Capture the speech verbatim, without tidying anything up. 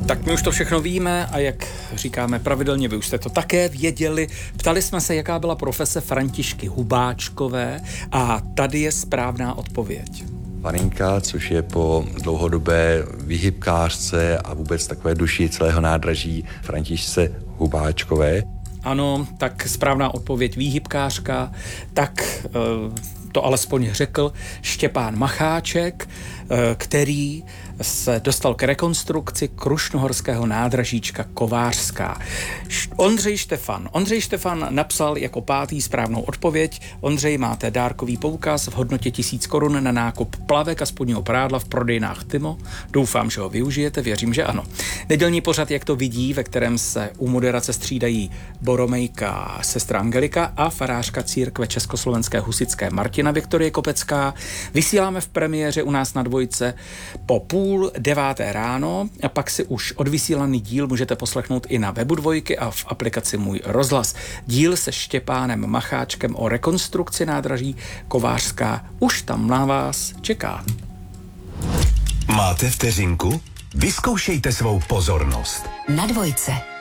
Tak my už to všechno víme a jak říkáme pravidelně, vy už jste to také věděli. Ptali jsme se, jaká byla profese Františky Hubáčkové a tady je správná odpověď. Faninka, což je po dlouhodobé výhybkářce a vůbec takové duši celého nádraží Františce Hubáčkové. Ano, tak správná odpověď výhybkářka, tak to alespoň řekl Štěpán Macháček, který se dostal k rekonstrukci krušnohorského nádražíčka Kovářská. Ondřej Štefan. Ondřej Štefan napsal jako pátý správnou odpověď. Ondřej, máte dárkový poukaz v hodnotě tisíc korun na nákup plavek a spodního prádla v prodejnách Timo. Doufám, že ho využijete, věřím, že ano. Nedělní pořad, jak to vidí, ve kterém se u moderace střídají Boromejka, sestra Angelika a farářka církve Československé husitské Martina Viktorie Kopecká. Vysíláme v premiéře u nás na Dvojce po půl deváté ráno a pak si už odvysílaný díl můžete poslechnout i na webu Dvojky a v aplikaci Můj rozhlas. Díl se Štěpánem Macháčkem o rekonstrukci nádraží Kovářská už tam na vás čeká. Máte vteřinku? Vyzkoušejte svou pozornost. Na Dvojce.